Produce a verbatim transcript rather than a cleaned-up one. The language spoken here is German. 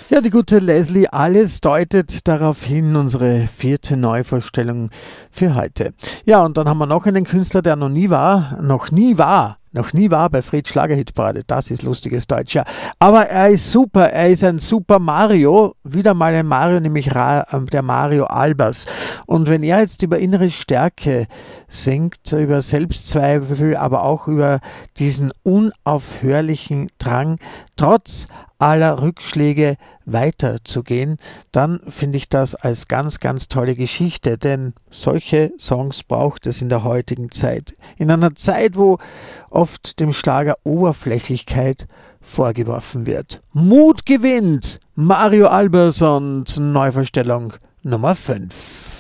Ja, die gute Leslie, alles deutet darauf hin, unsere vierte Neuvorstellung für heute. Ja, und dann haben wir noch einen Künstler, der noch nie war, noch nie war, noch nie war bei Fritz Schlagerhitparade. Das ist lustiges Deutsch, ja. Aber er ist super, er ist ein super Mario, wieder mal ein Mario, nämlich Ra der Mario Albers. Und wenn er jetzt über innere Stärke singt, über Selbstzweifel, aber auch über diesen unaufhörlichen Drang, trotz aller Rückschläge weiterzugehen, dann finde ich das als ganz, ganz tolle Geschichte, denn solche Songs braucht es in der heutigen Zeit. In einer Zeit, wo oft dem Schlager Oberflächlichkeit vorgeworfen wird. Mut gewinnt! Mario Albers und Neuvorstellung Nummer fünf.